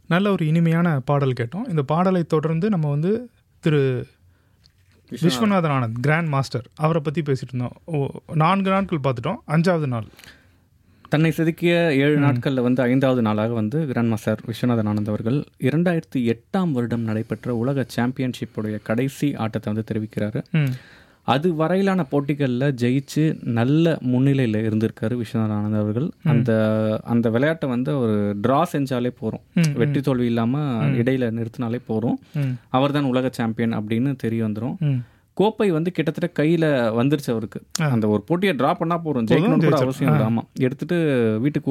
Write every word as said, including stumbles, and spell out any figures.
நல்ல ஒரு இனிமையான பாடல் கேட்டோம். இந்த பாடலை தொடர்ந்து நம்ம வந்து திரு விஸ்வநாதன் ஆனந்த் கிராண்ட் மாஸ்டர் அவரை பற்றி பேசிகிட்டு இருந்தோம். ஓ நான்கு நாட்கள் பார்த்துட்டோம். அஞ்சாவது நாள் தன்னை செதுக்கிய ஏழு நாட்களில் வந்து ஐந்தாவது நாளாக வந்து கிராண்ட் மாஸ்டர் விஸ்வநாதன் ஆனந்த் அவர்கள் இரண்டாயிரத்தி எட்டாம் வருடம் நடைபெற்ற உலக சாம்பியன்ஷிப்புடைய கடைசி ஆட்டத்தை வந்து தெரிவிக்கிறாரு. அது வரையிலான போட்டிகளில் ஜெயிச்சு நல்ல முன்னிலையில் இருந்திருக்காரு விஸ்வநாதன் ஆனந்த் அவர்கள். அந்த அந்த விளையாட்டை வந்து ஒரு ட்ரா செஞ்சாலே போகிறோம், வெற்றி தோல்வி இல்லாமல் இடையில நிறுத்தினாலே போகிறோம், அவர் தான் உலக சாம்பியன் அப்படின்னு தெரிய வந்துடும். கோப்பை வந்து கிட்டத்தட்ட கையில் வந்துருச்சு அவருக்கு. அந்த ஒரு போட்டியை ட்ரா பண்ணால் போகிறோம், ஜெயிக்கணும்னு கூட அவசியம் இல்லை. ஆமாம், எடுத்துகிட்டு வீட்டுக்கு